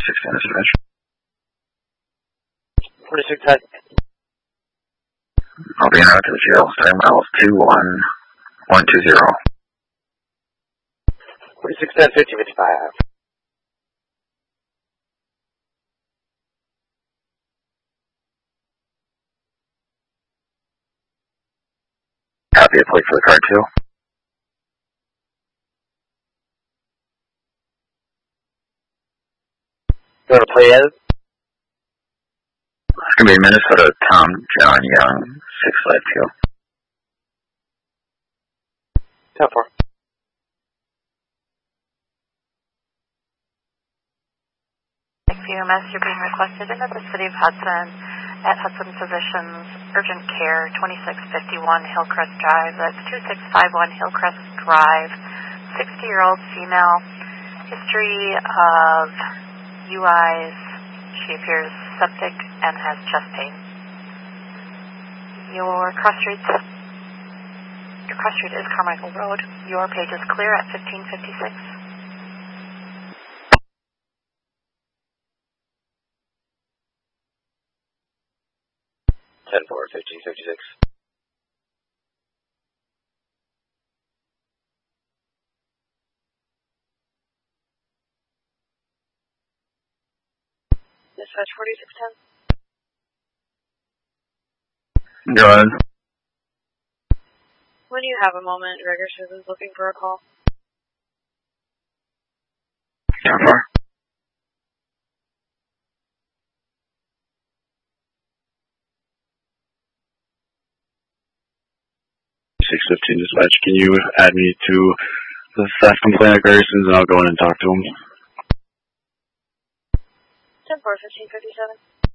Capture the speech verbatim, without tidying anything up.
forty-six ten dispatch. forty-six ten. I'll be in out to the jail. Starting miles two one one two zero. forty-six ten fifty fifty-five. Copy a plate for the car too. You want to play in? It's going to be Minnesota Tom John Young, six five two. ten four. F U M S, you're being requested into the city of Hudson at Hudson Physicians Urgent Care, twenty-six fifty-one Hillcrest Drive. That's two six five one Hillcrest Drive. sixty-year-old female. History of U Is. She appears septic and has chest pain. Your cross street, your cross street is Carmichael Road. Your page is clear at fifteen fifty-six. ten four fifteen fifty-six. Dispatch forty-six ten. Go ahead. When you have a moment, Gregor is looking for a call. ten four. six fifteen dispatch, can you add me to the theft complaint at Gregerson's and I'll go in and talk to him? ten four fifteen fifty-seven.